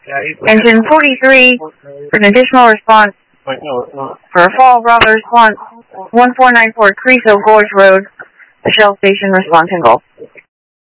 Engine 43 for an additional response for a fall Bravo response 1494 Creso Gorge Road, the Shell Station response and Gulf.